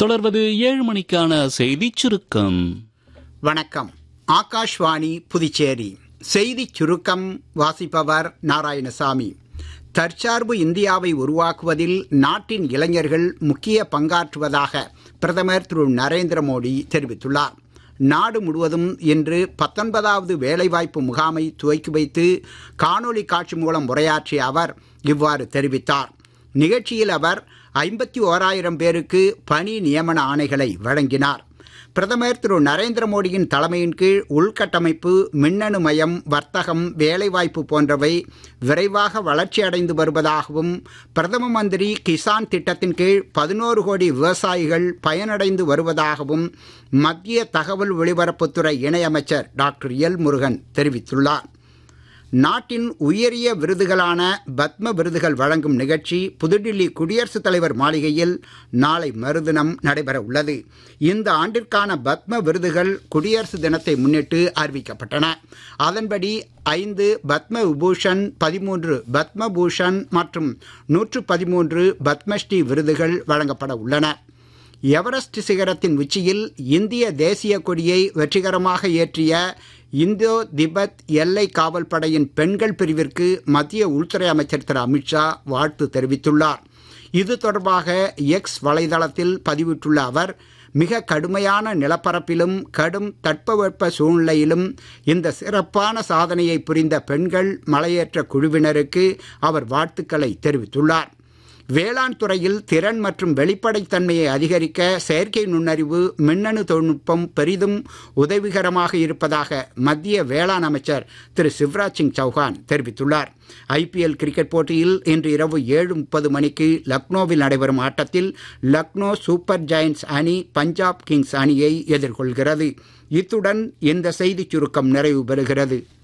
தொடர்வது 7 மணிக்கான செய்திச் சுருக்கம். வணக்கம். ஆகாஷ்வாணி புதுச்சேரி செய்திச் சுருக்கம் வாசிப்பவர் நாராயணசாமி. தற்சார்பு இந்தியாவை உருவாக்குவதில் நாட்டின் இளைஞர்கள் முக்கிய பங்காற்றுவதாக பிரதமர் திரு நரேந்திர மோடி தெரிவித்துள்ளார். நாடு முழுவதும் இன்று 19வது வேலைவாய்ப்பு முகாமை துவக்கி வைத்து காணொலி காட்சி மூலம் உரையாற்றிய அவர் இவ்வாறு தெரிவித்தார். நிகழ்ச்சியில் அவர் 51,000 பேருக்கு பணி நியமன ஆணைகளை வழங்கினார். பிரதமர் திரு நரேந்திர மோடியின் தலைமையின் கீழ் உள்கட்டமைப்பு, மின்னணு மயம், வர்த்தகம், வேலைவாய்ப்பு போன்றவை விரைவாக வளர்ச்சியடைந்து வருவதாகவும், பிரதம மந்திரி கிசான் திட்டத்தின் கீழ் 11 கோடி விவசாயிகள் பயனடைந்து வருவதாகவும் மத்திய தகவல் ஒலிபரப்புத்துறை இணையமைச்சர் டாக்டர் எல் முருகன் தெரிவித்துள்ளார். நாட்டின் உயரிய விருதுகளான பத்ம விருதுகள் வழங்கும் நிகழ்ச்சி புதுடில்லி குடியரசுத் தலைவர் மாளிகையில் நாளை மறுதினம் நடைபெற உள்ளது. இந்த ஆண்டிற்கான பத்ம விருதுகள் குடியரசு தினத்தை முன்னிட்டு அறிவிக்கப்பட்டன. அதன்படி 5 பத்ம விபூஷன், 13 பத்ம பூஷன் மற்றும் 113 பத்மஸ்ரீ விருதுகள் வழங்கப்பட உள்ளன. எவரெஸ்ட் சிகரத்தின் உச்சியில் இந்திய தேசிய கொடியை வெற்றிகரமாக ஏற்றிய இந்தோ திபெத் எல்லை காவல் படையின் பெண்கள் பிரிவிற்கு மத்திய உள்துறை அமைச்சர் திரு அமித்ஷா வாழ்த்து தெரிவித்துள்ளார். இது தொடர்பாக எக்ஸ் வலைதளத்தில் பதிவிட்டுள்ள அவர், மிக கடுமையான நிலப்பரப்பிலும் கடும் தட்பவெப்ப சூழ்நிலையிலும் இந்த சிறப்பான சாதனையை புரிந்த பெண்கள் மலையேற்ற குழுவினருக்கு அவர் வாழ்த்துக்களை தெரிவித்துள்ளார். வேளாண் துறையில் திறன் மற்றும் வெளிப்படைத்தன்மையை அதிகரிக்க செயற்கை நுண்ணறிவு, மின்னணு தொழில்நுட்பம் பெரிதும் உதவிகரமாக இருப்பதாக மத்திய வேளாண் அமைச்சர் திரு சிவராஜ் சிங் சௌஹான் தெரிவித்துள்ளார். IPL கிரிக்கெட் போட்டியில் இன்று இரவு 7:30 மணிக்கு லக்னோவில் நடைபெறும் ஆட்டத்தில் லக்னோ சூப்பர் ஜெயண்ட்ஸ் அணி பஞ்சாப் கிங்ஸ் அணியை எதிர்கொள்கிறது. இத்துடன் இந்த செய்திச் சுருக்கம் நிறைவு பெறுகிறது.